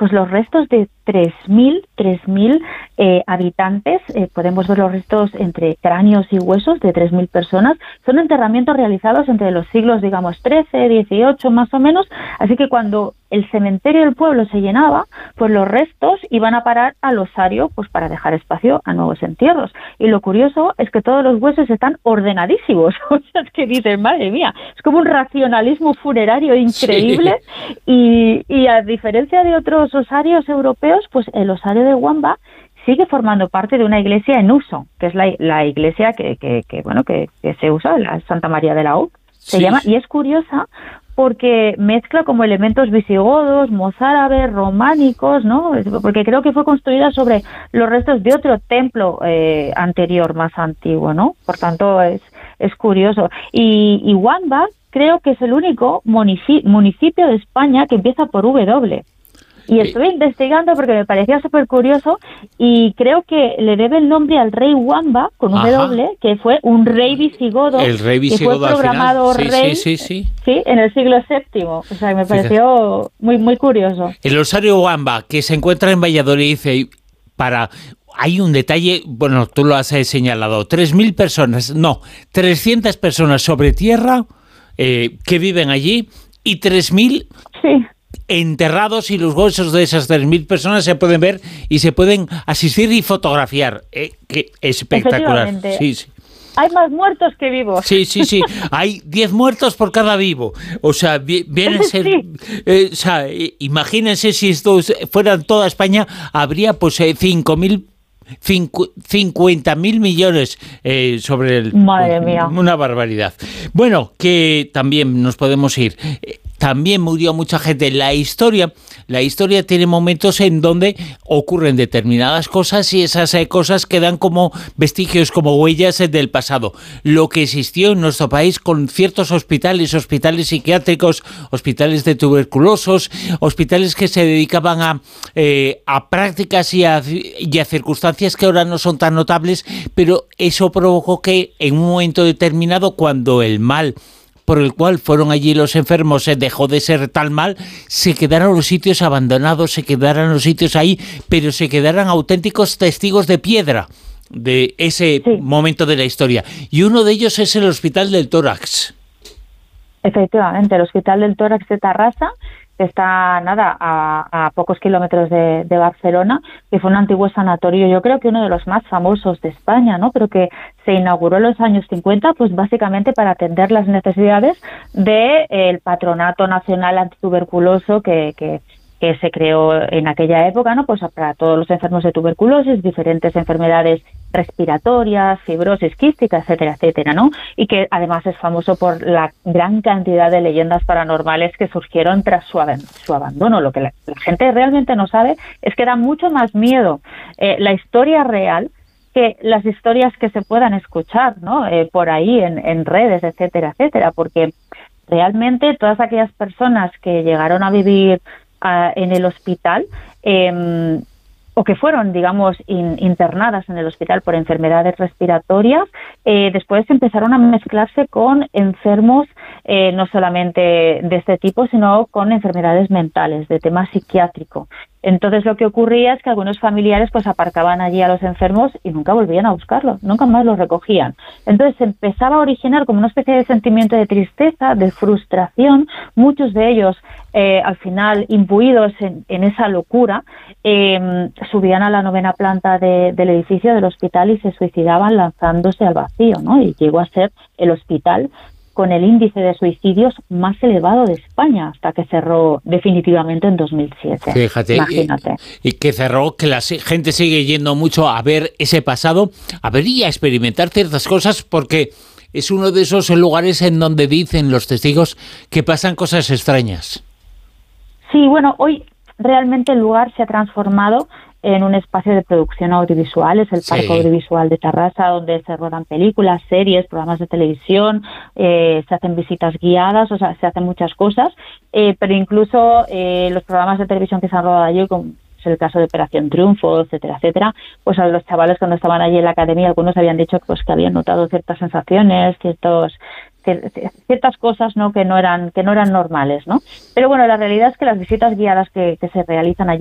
pues los restos de 3.000 habitantes. Podemos ver los restos entre cráneos y huesos de 3.000 personas. Son enterramientos realizados entre los siglos, digamos, XIII, XVIII más o menos, así que cuando el cementerio del pueblo se llenaba, pues los restos iban a parar al osario, pues para dejar espacio a nuevos entierros. Y lo curioso es que todos los huesos están ordenadísimos. O sea, es que dices, madre mía, es como un racionalismo funerario increíble. Sí. Y a diferencia de otros osarios europeos, pues el osario de Wamba sigue formando parte de una iglesia en uso, que es la iglesia que se usa, la Santa María de la O, se llama, y es curiosa porque mezcla como elementos visigodos, mozárabes, románicos, ¿no? Porque creo que fue construida sobre los restos de otro templo anterior, más antiguo, ¿no? Por tanto, es curioso. Y Wamba creo que es el único municipio de España que empieza por W. Y estuve investigando porque me parecía súper curioso y creo que le debe el nombre al rey Wamba, con W, que fue un rey visigodo. El rey visigodo, que fue programado rey sí, en el siglo VII. O sea, me pareció muy, muy curioso. El osario Wamba, que se encuentra en Valladolid, hay un detalle, bueno, tú lo has señalado, 3.000 personas, no, 300 personas sobre tierra que viven allí y 3.000... Sí. enterrados, y los huesos de esas 3.000 personas se pueden ver y se pueden asistir y fotografiar. Que espectacular. Sí. Hay más muertos que vivos. Sí. Hay 10 muertos por cada vivo. O sea, viene a ser... o sea, imagínense si esto fuera en toda España, habría pues 50.000 millones sobre el... Madre mía. Una barbaridad. Bueno, que también nos podemos ir. También murió mucha gente. La historia tiene momentos en donde ocurren determinadas cosas y esas cosas quedan como vestigios, como huellas del pasado. Lo que existió en nuestro país con ciertos hospitales psiquiátricos, hospitales de tuberculosos, hospitales que se dedicaban a prácticas y a circunstancias que ahora no son tan notables, pero eso provocó que en un momento determinado, cuando el mal por el cual fueron allí los enfermos dejó de ser tal mal, se quedaron los sitios abandonados, se quedaron los sitios ahí, pero se quedaron auténticos testigos de piedra de ese momento de la historia. Y uno de ellos es el Hospital del Tórax. Efectivamente, el Hospital del Tórax de Tarrasa, que está a pocos kilómetros de Barcelona, que fue un antiguo sanatorio, yo creo que uno de los más famosos de España, ¿no? Pero que se inauguró en los años 50, pues básicamente para atender las necesidades del Patronato Nacional Antituberculoso que se creó en aquella época, ¿no? Pues para todos los enfermos de tuberculosis, diferentes enfermedades respiratorias, fibrosis quística, etcétera, etcétera, ¿no? Y que además es famoso por la gran cantidad de leyendas paranormales que surgieron tras su abandono. Lo que la gente realmente no sabe es que da mucho más miedo la historia real que las historias que se puedan escuchar, ¿no? Por ahí en redes, etcétera, etcétera, porque realmente todas aquellas personas que llegaron a vivir en el hospital o que fueron, digamos, internadas en el hospital por enfermedades respiratorias, después empezaron a mezclarse con enfermos no solamente de este tipo, sino con enfermedades mentales, de tema psiquiátrico. Entonces lo que ocurría es que algunos familiares pues aparcaban allí a los enfermos y nunca volvían a buscarlos, nunca más los recogían. Entonces se empezaba a originar como una especie de sentimiento de tristeza, de frustración. Muchos de ellos al final, imbuidos en esa locura, subían a la 9ª planta del edificio del hospital y se suicidaban lanzándose al vacío, ¿no? Y llegó a ser el hospital con el índice de suicidios más elevado de España, hasta que cerró definitivamente en 2007. Fíjate, imagínate. Y que cerró, que la gente sigue yendo mucho a ver ese pasado, a ver y a experimentar ciertas cosas, porque es uno de esos lugares en donde dicen los testigos que pasan cosas extrañas. Sí, bueno, hoy realmente el lugar se ha transformado en un espacio de producción audiovisual, es el Parque Audiovisual de Tarrasa, donde se rodan películas, series, programas de televisión, se hacen visitas guiadas, o sea, se hacen muchas cosas, pero incluso los programas de televisión que se han rodado allí, como es el caso de Operación Triunfo, etcétera, etcétera, pues a los chavales cuando estaban allí en la academia, algunos habían dicho pues que habían notado ciertas sensaciones, ciertas cosas, ¿no?, que no eran normales, ¿no? Pero bueno, la realidad es que las visitas guiadas que se realizan allí